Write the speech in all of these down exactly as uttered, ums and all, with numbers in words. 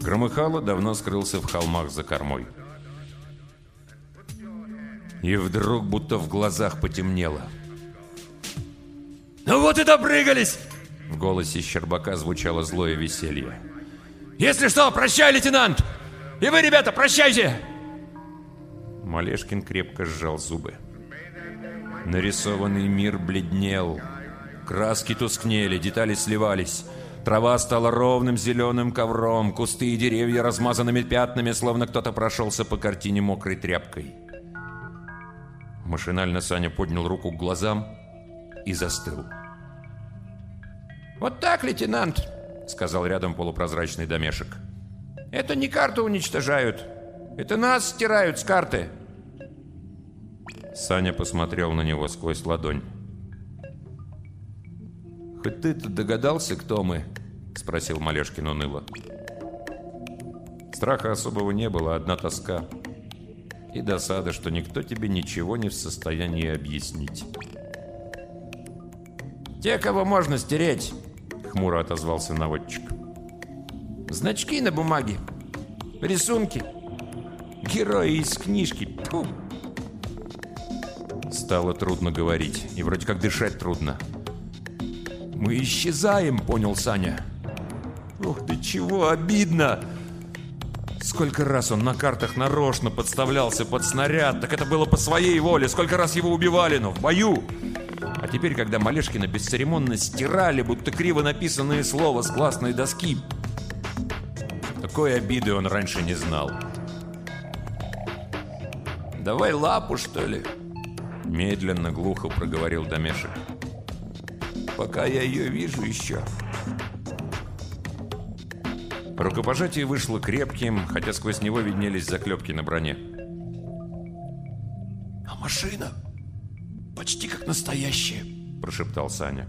Громыхало давно скрылся в холмах за кормой. И вдруг будто в глазах потемнело. «Ну вот и допрыгались!» В голосе Щербака звучало злое веселье. «Если что, прощай, лейтенант! И вы, ребята, прощайте!» Малешкин крепко сжал зубы. Нарисованный мир бледнел. Краски тускнели, детали сливались. Трава стала ровным зеленым ковром, кусты и деревья размазанными пятнами, словно кто-то прошелся по картине мокрой тряпкой. Машинально Саня поднял руку к глазам и застыл. «Вот так, лейтенант», — сказал рядом полупрозрачный домешек. «Это не карту уничтожают. Это нас стирают с карты». Саня посмотрел на него сквозь ладонь. «Хоть ты-то догадался, кто мы?» — спросил Малешкин уныло. Страха особого не было, одна тоска. И досада, что никто тебе ничего не в состоянии объяснить. «Те, кого можно стереть», — хмуро отозвался наводчик. «Значки на бумаге, рисунки, герои из книжки. Тьфу!» Стало трудно говорить, и вроде как дышать трудно. «Мы исчезаем», — понял Саня. «Ух ты, чего обидно!» Сколько раз он на картах нарочно подставлялся под снаряд, так это было по своей воле. Сколько раз его убивали, но в бою. А теперь, когда Малешкина бесцеремонно стирали, будто криво написанные слова с классной доски, такой обиды он раньше не знал. «Давай лапу, что ли?» Медленно, глухо проговорил домешек. «Пока я ее вижу еще». Рукопожатие вышло крепким, хотя сквозь него виднелись заклепки на броне. «А машина почти как настоящая», — прошептал Саня.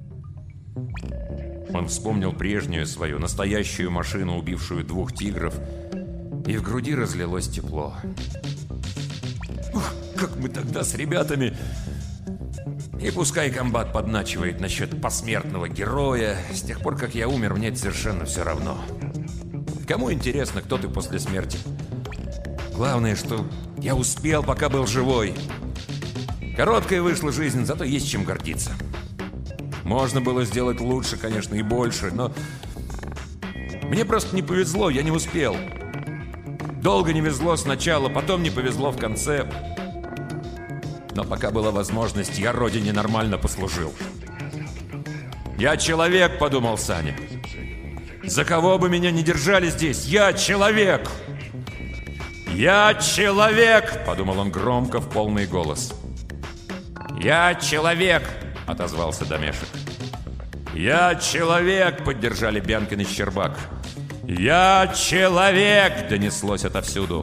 Он вспомнил прежнюю свою, настоящую машину, убившую двух тигров, и в груди разлилось тепло. «Ух, как мы тогда с ребятами...» И пускай комбат подначивает насчет посмертного героя, с тех пор, как я умер, мне это совершенно все равно. Кому интересно, кто ты после смерти? Главное, что я успел, пока был живой. Короткая вышла жизнь, зато есть чем гордиться. Можно было сделать лучше, конечно, и больше, но мне просто не повезло, я не успел. Долго не везло сначала, потом не повезло в конце. Но пока была возможность, я родине нормально послужил. «Я человек», — подумал Саня. «За кого бы меня ни держали здесь, я человек!» «Я человек!» — подумал он громко в полный голос. «Я человек!» — отозвался домешек. «Я человек!» — поддержали Бянкин и Щербак. «Я человек!» — донеслось отовсюду.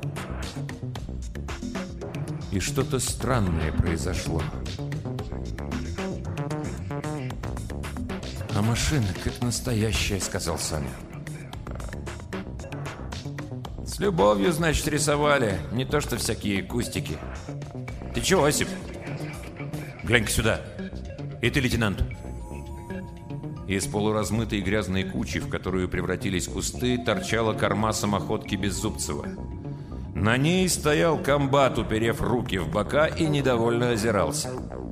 И что-то странное произошло. «А машина как настоящая», — сказал Саня. «С любовью, значит, рисовали, не то что всякие кустики». «Ты чего, Осип? Глянь-ка сюда. И ты, лейтенант». Из полуразмытой грязной кучи, в которую превратились кусты, торчала корма самоходки Беззубцева. На ней стоял комбат, уперев руки в бока, и недовольно озирался.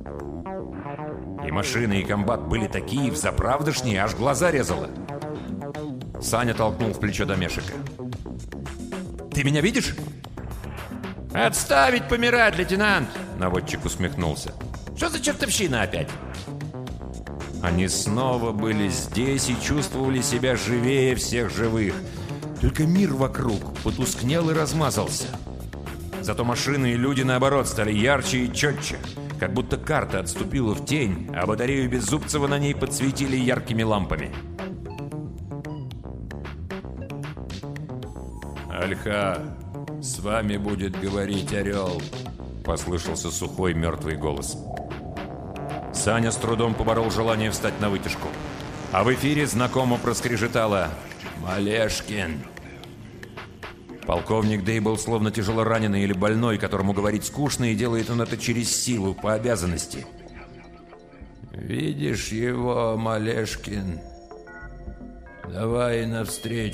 И машина, и комбат были такие взаправдышние, аж глаза резало. Саня толкнул в плечо домешека. «Ты меня видишь?» «Отставить помирать, лейтенант!» Наводчик усмехнулся. «Что за чертовщина опять?» Они снова были здесь и чувствовали себя живее всех живых. Только мир вокруг потускнел и размазался. Зато машины и люди, наоборот, стали ярче и четче. Как будто карта отступила в тень, а батарею Беззубцева на ней подсветили яркими лампами. «Альха, с вами будет говорить Орел», — послышался сухой мертвый голос. Саня с трудом поборол желание встать на вытяжку. А в эфире знакомо проскрежетало: «Малешкин». Полковник Дэй был словно тяжело раненый или больной, которому говорить скучно, и делает он это через силу, по обязанности. «Видишь его, Малешкин? Давай навстречу».